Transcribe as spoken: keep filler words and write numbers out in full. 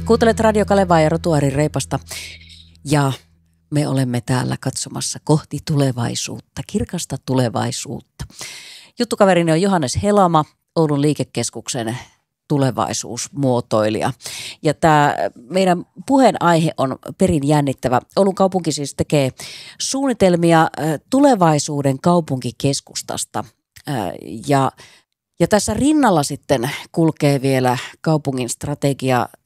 Kuuntelet Radio Kalevaa ja Rotuari Reipasta ja me olemme täällä katsomassa kohti tulevaisuutta, kirkasta tulevaisuutta. Juttukaverini on Johannes Helama, Oulun liikekeskuksen tulevaisuusmuotoilija. Ja tämä meidän puheenaihe on perin jännittävä. Oulun kaupunki siis tekee suunnitelmia tulevaisuuden kaupunkikeskustasta ja Ja tässä rinnalla sitten kulkee vielä kaupungin strategia